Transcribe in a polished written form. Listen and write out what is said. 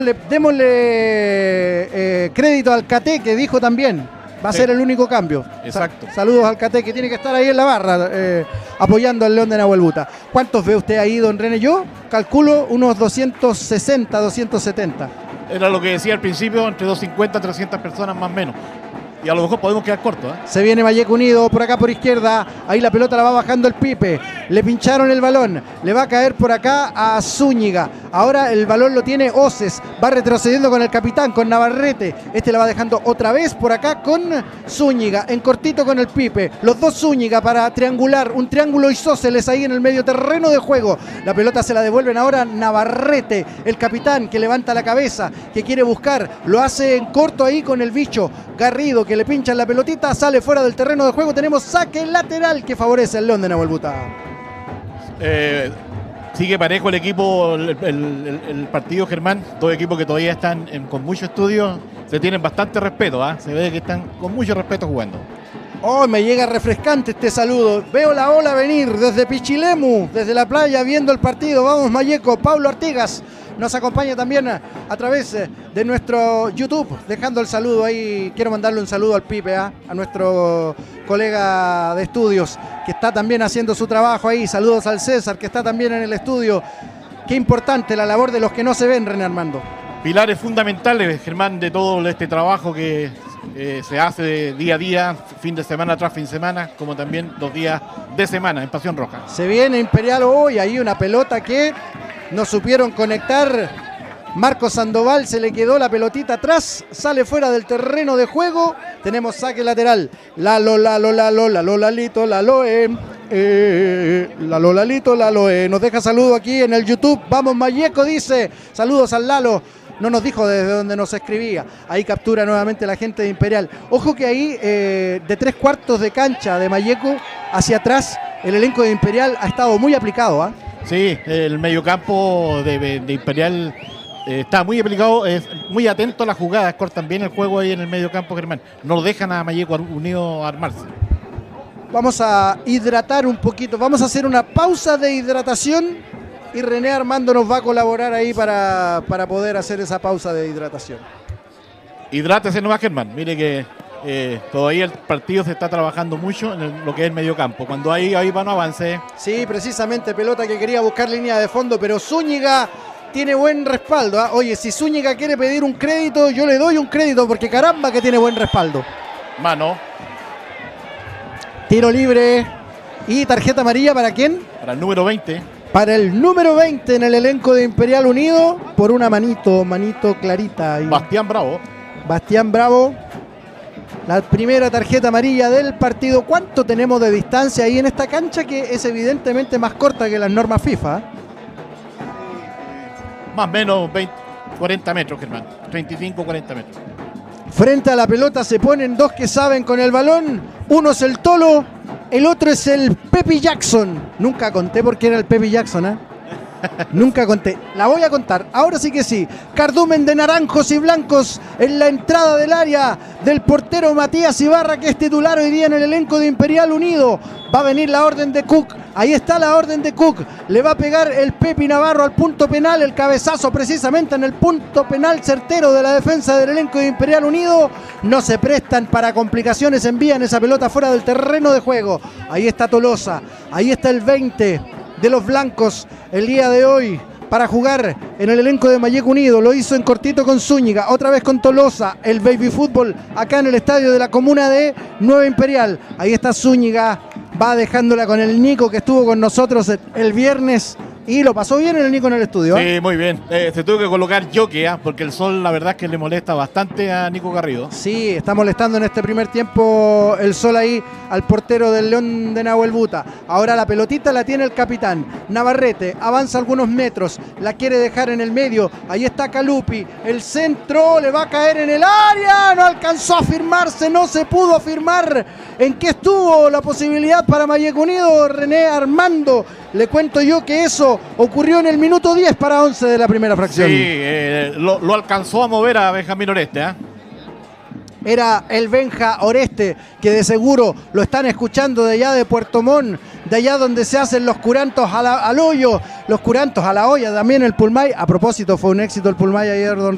Démosle crédito al Cate, que dijo también, va a ser el único cambio. Exacto. Saludos al Cate, que tiene que estar ahí en la barra, apoyando al León de Nahuel Buta. ¿Cuántos ve usted ahí, don René? Yo calculo unos 260, 270. Era lo que decía al principio, entre 250 y 300 personas más o menos. Y a lo mejor podemos quedar cortos, ¿eh? Se viene Valleco Unido por acá por izquierda. Ahí la pelota la va bajando el Pipe. Le pincharon el balón. Le va a caer por acá a Zúñiga. Ahora el balón lo tiene Oces. Va retrocediendo con el capitán, con Navarrete. Este la va dejando otra vez por acá con Zúñiga. En cortito con el Pipe. Los dos Zúñiga para triangular. Un triángulo isósceles ahí en el medio terreno de juego. La pelota se la devuelven ahora Navarrete. El capitán que levanta la cabeza, que quiere buscar. Lo hace en corto ahí con el bicho Garrido, que le pinchan la pelotita, sale fuera del terreno de juego. Tenemos saque lateral que favorece al León de Nahuel Buta. Sigue parejo el equipo, el partido, Germán. Dos equipos que todavía están con mucho estudio, se tienen bastante respeto, ¿eh? Se ve que están con mucho respeto jugando. Oh, me llega refrescante este saludo. Veo la ola venir desde Pichilemu, desde la playa, viendo el partido. Vamos, Malleco. Pablo Artigas nos acompaña también a través de nuestro YouTube, dejando el saludo ahí. Quiero mandarle un saludo al Pipe, a nuestro colega de estudios, que está también haciendo su trabajo ahí. Saludos al César, que está también en el estudio. Qué importante la labor de los que no se ven, René Armando. Pilares fundamentales, Germán, de todo este trabajo que se hace día a día, fin de semana tras fin de semana, como también los días de semana en Pasión Roja. Se viene Imperial hoy, ahí una pelota que no supieron conectar. Marcos Sandoval, se le quedó la pelotita atrás, sale fuera del terreno de juego. Tenemos saque lateral. Lolalito, Laloe. Nos deja saludo aquí en el YouTube. Vamos, Malleco, dice. Saludos al Lalo. No nos dijo desde donde nos escribía. Ahí captura nuevamente la gente de Imperial. Ojo que ahí, de 3/4 de cancha de Malleco hacia atrás, el elenco de Imperial ha estado muy aplicado, ¿eh? Sí, el mediocampo de Imperial está muy aplicado, es muy atento a las jugadas, cortan bien el juego ahí en el mediocampo, Germán. No lo dejan a Malleco Unido armarse. Vamos a hidratar un poquito. Vamos a hacer una pausa de hidratación. Y René Armando nos va a colaborar ahí para poder hacer esa pausa de hidratación. Hidrátese nomás, Germán. Mire que todavía el partido se está trabajando mucho en lo que es el mediocampo. Cuando ahí va no avance. Sí, precisamente pelota que quería buscar línea de fondo, pero Zúñiga tiene buen respaldo, ¿eh? Oye, si Zúñiga quiere pedir un crédito, yo le doy un crédito porque caramba que tiene buen respaldo. Mano. Tiro libre y tarjeta amarilla, ¿para quién? Para el número 20. Para el número 20 en el elenco de Imperial Unido, por una manito clarita. Ahí. Bastián Bravo. Bastián Bravo. La primera tarjeta amarilla del partido. ¿Cuánto tenemos de distancia ahí en esta cancha que es evidentemente más corta que las normas FIFA? Más o menos 40 metros, Germán. 35, 40 metros. Frente a la pelota se ponen dos que saben con el balón. Uno es el Tolo, el otro es el Pepi Jackson. Nunca conté por qué era el Pepi Jackson, ¿eh? Nunca conté. La voy a contar. Ahora sí que sí. Cardumen de naranjos y blancos en la entrada del área del portero Matías Ibarra, que es titular hoy día en el elenco de Imperial Unido. Va a venir la orden de Cook. Ahí está la orden de Cook. Le va a pegar el Pepi Navarro al punto penal. El cabezazo precisamente en el punto penal certero de la defensa del elenco de Imperial Unido. No se prestan para complicaciones. Envían esa pelota fuera del terreno de juego. Ahí está Tolosa. Ahí está el 20 de los blancos el día de hoy para jugar en el elenco de Malleco Unido. Lo hizo en cortito con Zúñiga, otra vez con Tolosa, el baby fútbol acá en el estadio de la comuna de Nueva Imperial. Ahí está Zúñiga, va dejándola con el Nico que estuvo con nosotros el viernes. Y lo pasó bien el Nico en el estudio, ¿eh? Sí, muy bien. Se tuvo que colocar jockey, porque el sol la verdad es que le molesta bastante a Nico Garrido. Sí, está molestando en este primer tiempo el sol ahí al portero del León de Nahuel Buta. Ahora la pelotita la tiene el capitán Navarrete, avanza algunos metros, la quiere dejar en el medio. Ahí está Calupi, el centro le va a caer en el área, no alcanzó a firmarse, no se pudo firmar. ¿En qué estuvo la posibilidad para Malleco Unido? René Armando, le cuento yo que eso ocurrió en el minuto 10 para 11 de la primera fracción. Sí, lo alcanzó a mover a Benjamín Oreste, ¿eh? Era el Benja Oreste, que de seguro lo están escuchando de allá de Puerto Montt, de allá donde se hacen los curantos al hoyo, los curantos a la olla, también el Pulmay. A propósito, fue un éxito el Pulmay ayer, don